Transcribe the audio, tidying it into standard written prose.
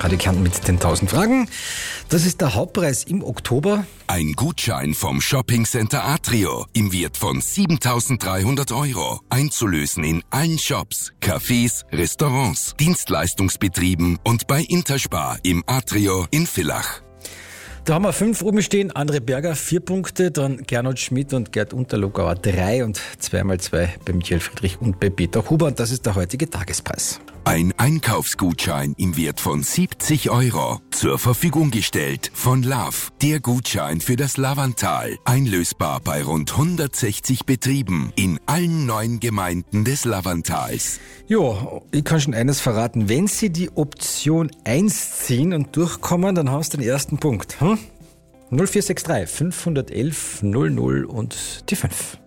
Radio Kärnten mit den 1000 Fragen. Das ist der Hauptpreis im Oktober. Ein Gutschein vom Shoppingcenter Atrio im Wert von 7.300 €. Einzulösen in allen Shops, Cafés, Restaurants, Dienstleistungsbetrieben und bei Interspar im Atrio in Villach. Da haben wir 5 oben stehen. André Berger 4 Punkte, dann Gernot Schmidt und Gerd Unterlogauer 3 und 2x2 bei Michael Friedrich und bei Peter Huber. Und das ist der heutige Tagespreis. Ein Einkaufsgutschein im Wert von 70 € zur Verfügung gestellt von Love. Der Gutschein für das Lavantal. Einlösbar bei rund 160 Betrieben in allen 9 Gemeinden des Lavantals. Jo, ich kann schon eines verraten. Wenn Sie die Option 1 ziehen und durchkommen, dann hast du den ersten Punkt. 0463 511 00 und die 5.